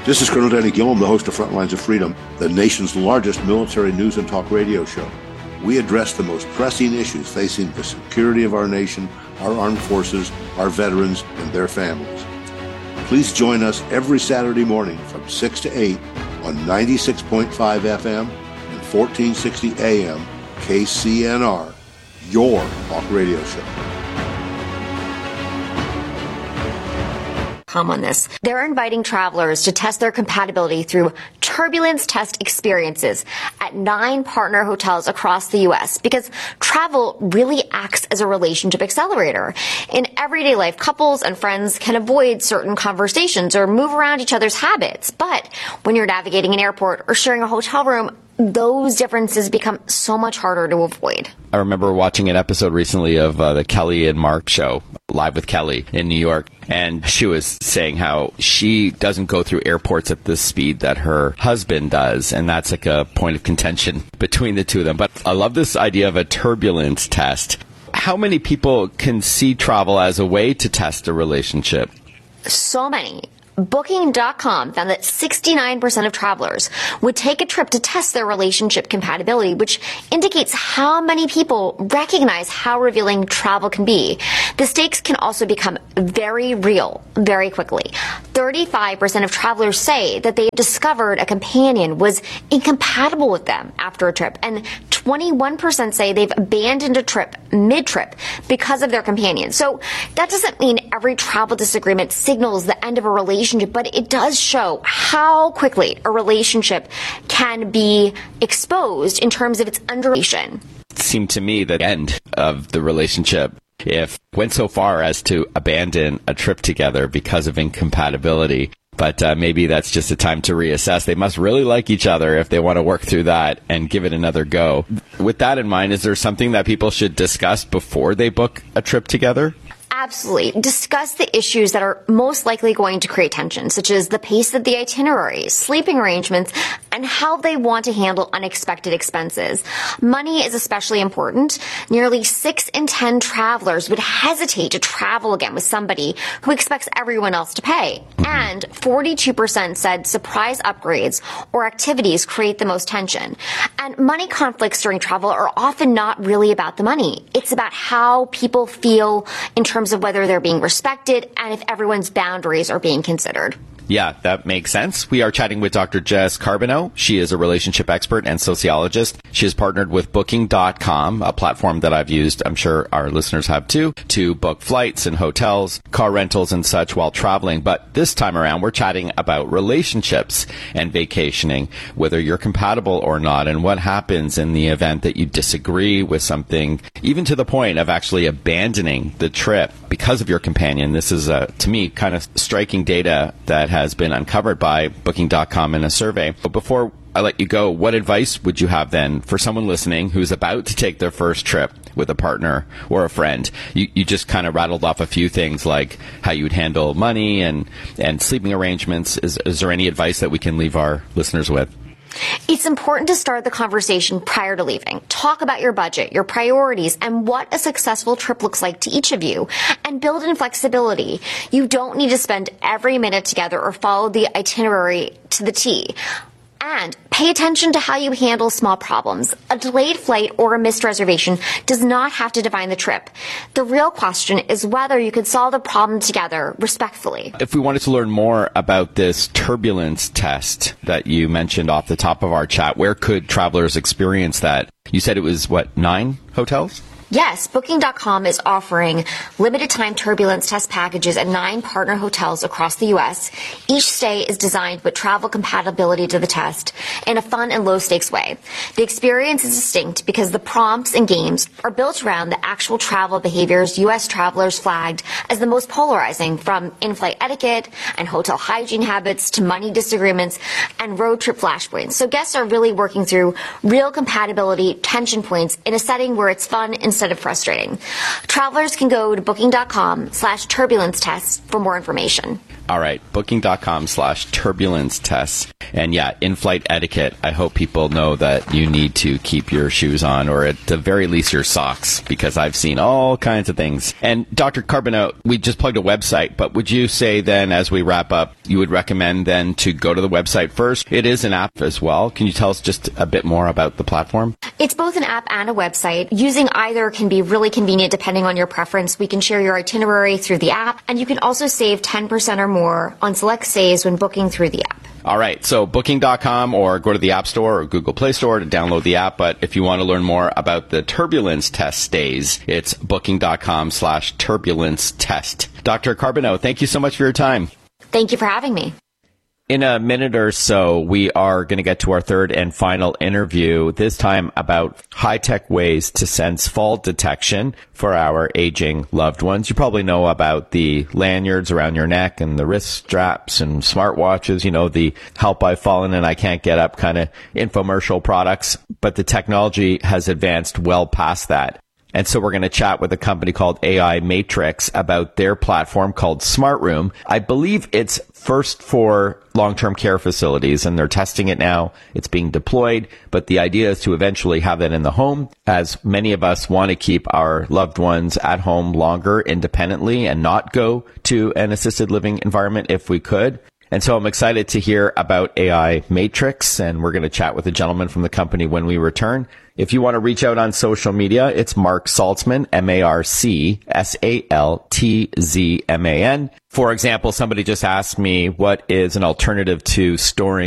This is Colonel Danny Gillum, the host of Frontlines of Freedom, the nation's largest military news and talk radio show. We address the most pressing issues facing the security of our nation, our armed forces, our veterans, and their families. Please join us every Saturday morning from 6 to 8 on 96.5 FM and 1460 AM KCNR, your talk radio show. On this. They're inviting travelers to test their compatibility through turbulence test experiences at 9 partner hotels across the U.S. because travel really acts as a relationship accelerator. In everyday life, couples and friends can avoid certain conversations or move around each other's habits. But when you're navigating an airport or sharing a hotel room, those differences become so much harder to avoid. I remember watching an episode recently of the Kelly and Mark show, Live with Kelly in New York, and she was saying how she doesn't go through airports at the speed that her husband does, and that's like a point of contention between the two of them. But I love this idea of a turbulence test. How many people can see travel as a way to test a relationship? So many. Booking.com found that 69% of travelers would take a trip to test their relationship compatibility, which indicates how many people recognize how revealing travel can be. The stakes can also become very real very quickly. 35% of travelers say that they discovered a companion was incompatible with them after a trip, and 21% say they've abandoned a trip mid-trip because of their companion. So that doesn't mean every travel disagreement signals the end of a relationship, but it does show how quickly a relationship can be exposed in terms of its underration. It seemed to me that the end of the relationship, if went so far as to abandon a trip together because of incompatibility. But maybe that's just a time to reassess. They must really like each other if they want to work through that and give it another go. With that in mind, is there something that people should discuss before they book a trip together? Absolutely. Discuss the issues that are most likely going to create tension, such as the pace of the itinerary, sleeping arrangements, and how they want to handle unexpected expenses. Money is especially important. Nearly 6 in 10 travelers would hesitate to travel again with somebody who expects everyone else to pay. And 42% said surprise upgrades or activities create the most tension. And money conflicts during travel are often not really about the money. It's about how people feel in terms of whether they're being respected and if everyone's boundaries are being considered. Yeah, that makes sense. We are chatting with Dr. Jess Carbonneau. She is a relationship expert and sociologist. She has partnered with Booking.com, a platform that I've used, I'm sure our listeners have too, to book flights and hotels, car rentals and such while traveling. But this time around, we're chatting about relationships and vacationing, whether you're compatible or not, and what happens in the event that you disagree with something, even to the point of actually abandoning the trip because of your companion. This is, to me, kind of striking data that has been uncovered by Booking.com in a survey. But before I let you go, what advice would you have then for someone listening who's about to take their first trip with a partner or a friend? You just kind of rattled off a few things like how you would handle money and sleeping arrangements. Is there any advice that we can leave our listeners with? It's important to start the conversation prior to leaving. Talk about your budget, your priorities, and what a successful trip looks like to each of you, and build in flexibility. You don't need to spend every minute together or follow the itinerary to the T. And pay attention to how you handle small problems. A delayed flight or a missed reservation does not have to define the trip. The real question is whether you could solve the problem together respectfully. If we wanted to learn more about this turbulence test that you mentioned off the top of our chat, where could travelers experience that? You said it was, 9 hotels? Yes, Booking.com is offering limited time turbulence test packages at 9 partner hotels across the U.S. Each stay is designed with travel compatibility to the test in a fun and low stakes way. The experience is distinct because the prompts and games are built around the actual travel behaviors U.S. travelers flagged as the most polarizing, from in-flight etiquette and hotel hygiene habits to money disagreements and road trip flashpoints. So guests are really working through real compatibility tension points in a setting where it's fun instead of frustrating. Travelers can go to booking.com/turbulence test for more information. All right, booking.com/turbulence tests. And yeah, in-flight etiquette. I hope people know that you need to keep your shoes on, or at the very least your socks, because I've seen all kinds of things. And Dr. Carbonneau, we just plugged a website, but would you say then, as we wrap up, you would recommend then to go to the website first? It is an app as well. Can you tell us just a bit more about the platform? It's both an app and a website. Using either can be really convenient depending on your preference. We can share your itinerary through the app, and you can also save 10% or more on select stays when booking through the app. All right. So booking.com, or go to the App Store or Google Play Store to download the app. But if you want to learn more about the turbulence test stays, it's booking.com/turbulence test. Dr. Carbonneau, thank you so much for your time. Thank you for having me. In a minute or so, we are going to get to our third and final interview, this time about high-tech ways to sense fall detection for our aging loved ones. You probably know about the lanyards around your neck and the wrist straps and smartwatches, you know, the help I've fallen and I can't get up kind of infomercial products. But the technology has advanced well past that. And so we're going to chat with a company called AI Matrix about their platform called Smart Room. I believe it's first for long-term care facilities, and they're testing it now. It's being deployed, but the idea is to eventually have that in the home, as many of us want to keep our loved ones at home longer independently and not go to an assisted living environment if we could. And so I'm excited to hear about AI Matrix, and we're going to chat with a gentleman from the company when we return. If you want to reach out on social media, it's Mark Saltzman, MarkSaltzman. For example, somebody just asked me, what is an alternative to storing